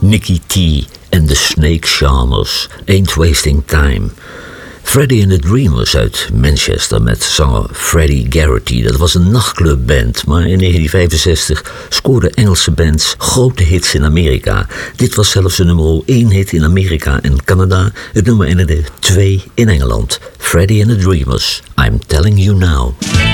Nicky T en de Snake Charmers, Ain't Wasting Time. Freddie and the Dreamers uit Manchester met zanger Freddie Garrity. Dat was een nachtclubband, maar in 1965 scoorden Engelse bands grote hits in Amerika. Dit was zelfs een nummer 1 hit in Amerika en Canada. Het nummer eindigde 2 in Engeland. Freddie and the Dreamers, I'm Telling You Now.